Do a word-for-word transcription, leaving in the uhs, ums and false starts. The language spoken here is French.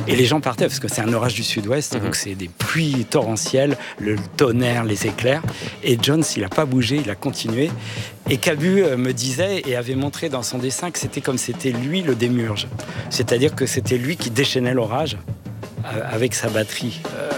Et les gens partaient, parce que c'est un orage du sud-ouest, mmh. donc c'est des pluies torrentielles, le tonnerre, les éclairs. Et Jones, il n'a pas bougé, il a continué. Et Cabu me disait, et avait montré dans son dessin, que c'était comme c'était lui le démiurge. C'est-à-dire que c'était lui qui déchaînait l'orage avec sa batterie.